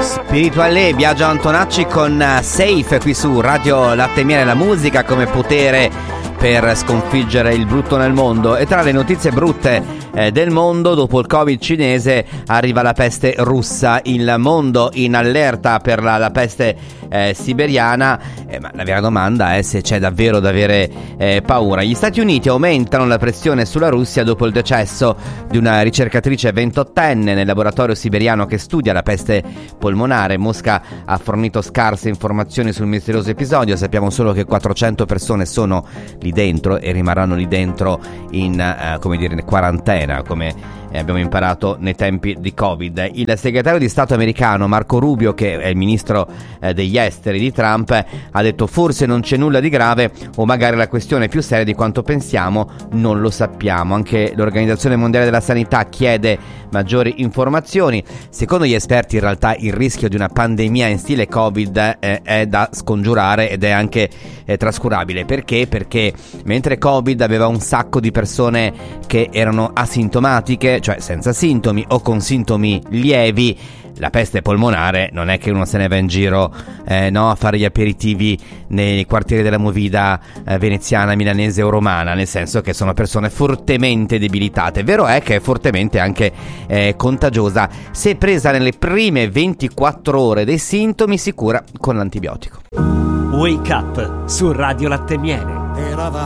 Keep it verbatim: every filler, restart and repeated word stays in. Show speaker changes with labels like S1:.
S1: Spirituale, Biagio Antonacci con Safe qui su Radio Latte e Miele, la musica come potere per sconfiggere il brutto nel mondo. E tra le notizie brutte eh, del mondo, dopo il Covid cinese arriva la peste russa, il mondo in allerta per la, la peste eh, siberiana, eh, ma la vera domanda è se c'è davvero da avere eh, paura. Gli Stati Uniti aumentano la pressione sulla Russia dopo il decesso di una ricercatrice ventottenne nel laboratorio siberiano che studia la peste polmonare. Mosca ha fornito scarse informazioni sul misterioso episodio, sappiamo solo che quattrocento persone sono lì dentro e rimarranno lì dentro in uh, come dire in quarantena, come abbiamo imparato nei tempi di Covid. Il segretario di Stato americano Marco Rubio, che è il ministro eh, degli esteri di Trump, ha detto forse non c'è nulla di grave o magari la questione è più seria di quanto pensiamo, non lo sappiamo. Anche l'Organizzazione Mondiale della Sanità chiede maggiori informazioni. Secondo gli esperti in realtà il rischio di una pandemia in stile Covid eh, è da scongiurare ed è anche eh, trascurabile. Perché? Perché mentre Covid aveva un sacco di persone che erano asintomatiche, cioè senza sintomi o con sintomi lievi, la peste polmonare non è che uno se ne va in giro eh, no, a fare gli aperitivi nei quartieri della movida eh, veneziana, milanese o romana, nel senso che sono persone fortemente debilitate. Vero è che è fortemente anche eh, contagiosa. Se presa nelle prime ventiquattro ore dei sintomi si cura con l'antibiotico.
S2: Wake Up su Radio Latte e Miele.
S3: Eravamo